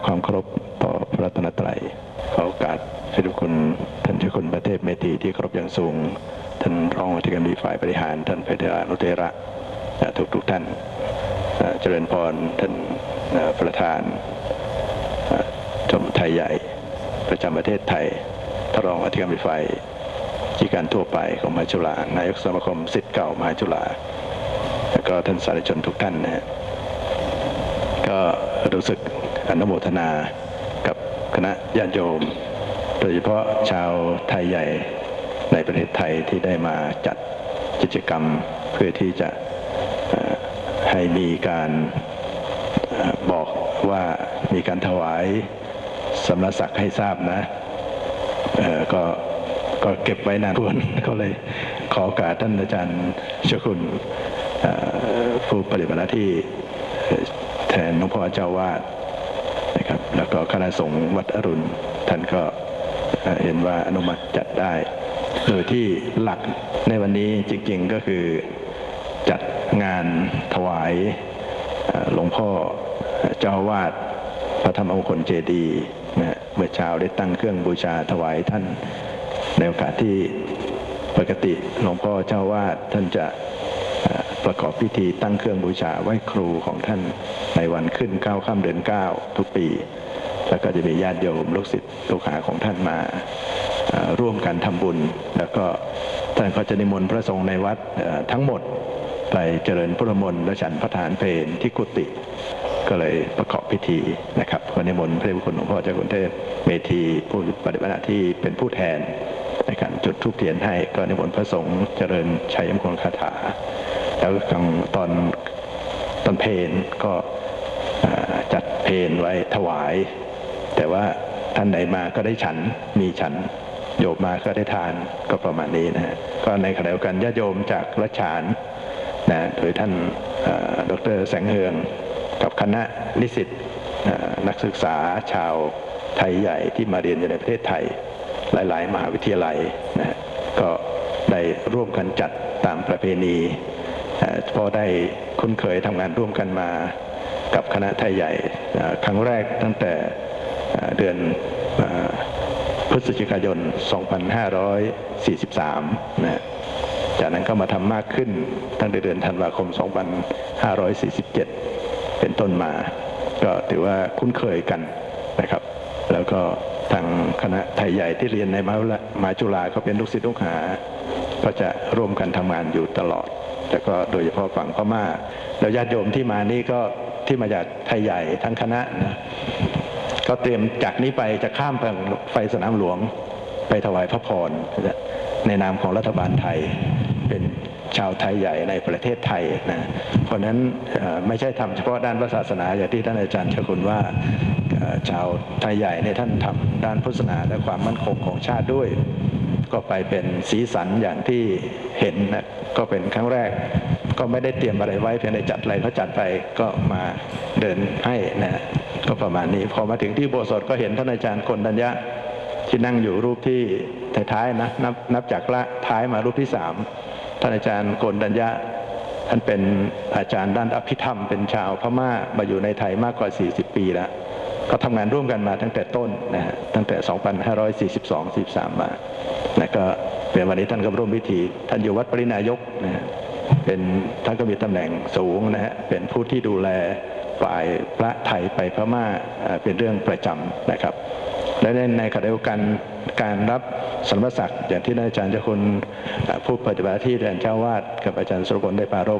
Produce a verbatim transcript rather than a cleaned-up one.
ความเคารพต่อพระรัตนตรัยขอโอกาสให้ทุกคนท่านเจ้าคุณประเทศเมตรีที่เคารพอย่างสูงท่านรองอธิการบดีฝ่ายบริหารท่านไพฑานุเทระทุกทุกท่านเจริญพรท่านประธานชมไทยใหญ่ประจำประเทศไทยท่านรองอธิการบดีฝ่ายกิจการทั่วไปของมหาจุฬานายกสมาคมศิษย์เก่ามหาจุฬาแล้วก็ท่านสาธุชนทุกท่านนะฮะก็รู้สึกอนุโมทนากับคณะญาติโยมโดยเฉพาะชาวไทยใหญ่ในประเทศไทยที่ได้มาจัดกิจกรรมเพื่อที่จะให้มีการบอกว่ามีการถวายสมณศักดิ์ให้ทราบนะก็ก็เก็บไว้นานควรก็เลยขอโอกาสท่านอาจารย์เจ้าคุณผู้ปฏิบัติหน้าที่แทนหลวงพ่อเจ้าวาดนะครับแล้วก็คณะสงฆ์วัดอรุณท่านก็เห็นว่าอนุมัติจัดได้โดยที่หลักในวันนี้จริงๆก็คือจัดงานถวายหลวงพ่อเจ้าวาดพระธรรมมงคลเจดีย์นะเมื่อเช้าได้ตั้งเครื่องบูชาถวายท่านในโอกาสที่ปกติหลวงพ่อเจ้าวาดท่านจะประกอบพิธีตั้งเครื่องบูชาไหว้ครูของท่านในวันขึ้นเก้าค่ำเดือนเก้าทุกปีแล้วก็จะมีญาติโยมลูกศิษย์ลูกหาของท่านมาร่วมกันทำบุญแล้วก็ท่านก็จะนิมนต์พระสงฆ์ในวัดทั้งหมดไปเจริญพุทธมนต์และฉันพระทานเพลที่กุฏิก็เลยประกอบพิธีนะครับก็นิมนต์พระเดชพระคุณหลวงพ่อเจ้ากรุงเทพเมธีผู้ปฏิบัติหน้าที่เป็นผู้แทนในการจุดธูปเทียนให้ก็นิมนต์พระสงฆ์เจริญชัยมงคลคาถาแล้วกลางตอนตอนเพลก็จัดเพลไว้ถวายแต่ว่าท่านไหนมาก็ได้ฉันมีฉันโยมมาก็ได้ทานก็ประมาณนี้นะฮะก็ในขณะเดียวกันญาติโยมจากรัชฉานนะโดยท่านดร.แสงเฮืองกับคณะนิสิตนักศึกษาชาวไทยใหญ่ที่มาเรียนอยู่ในประเทศไทยหลายๆมหาวิทยาลัยนะก็ได้ร่วมกันจัดตามประเพณีพอได้คุ้นเคยทำงานร่วมกันมากับคณะไทยใหญ่ครั้งแรกตั้งแต่เดือนพฤศจิกายน สองพันห้าร้อยสี่สิบสาม นะจากนั้นก็มาทำมากขึ้นตั้งแต่เดือนธันวาคม สองพันห้าร้อยสี่สิบเจ็ด เป็นต้นมาก็ถือว่าคุ้นเคยกันนะครับแล้วก็ทางคณะไทยใหญ่ที่เรียนในมหาจุฬาก็เป็นลูกศิษย์ลูกหาก็จะร่วมกันทำงานอยู่ตลอดแล้วก็โดยเฉพาะฝั่งพม่าแล้วญาติโยมที่มานี่ก็ที่มาจากไทยใหญ่ทั้งคณะนะก็เตรียมจากนี้ไปจะข้ามทางไฟสนามหลวงไปถวายพระพรในนามของรัฐบาลไทยเป็นชาวไทยใหญ่ในประเทศไทยนะเพราะนั้นไม่ใช่ทำเฉพาะด้านพระศาสนาอย่างที่ท่านอาจารย์เจ้าคุณว่าชาวไทยใหญ่ในท่านทำด้านพุทธศาสนาและความมั่นคงของชาติด้วยก็ไปเป็นสีสันอย่างที่เห็นนะก็เป็นครั้งแรกก็ไม่ได้เตรียมอะไรไว้เพียงแต่จัดอะไรเขาจัดไปก็มาเดินให้นะก็ประมาณนี้พอมาถึงที่โบสถ์ก็เห็นท่านอาจารย์กนดัญญะที่นั่งอยู่รูปที่ท้ายๆนะนับนับจากละท้ายมารูปที่สามท่านอาจารย์กนดัญญะท่านเป็นอาจารย์ด้านอภิธรรมเป็นชาวพม่ามาอยู่ในไทยมากกว่าสี่สิบปีแล้วก็ทำงานร่วมกันมาตั้งแต่ต้นนะฮะตั้งแต่ สองพันห้าร้อยสี่สิบสอง สี่สิบสาม มานะก็เป็นวันนี้ท่านก็ร่วมพิธีท่านอยู่วัดปรินายกนะฮะเป็นท่านก็มีตำแหน่งสูงนะฮะเป็นผู้ที่ดูแลฝ่ายพระไทยไปพม่าเป็นเรื่องประจำนะครับและในขณะเดียวกันการรับสมณศักดิ์อย่างที่อาจารย์เจ้าคุณผู้ปฏิบัติที่แทนเจ้าวาดกับอาจารย์สุรพลได้ปรารภ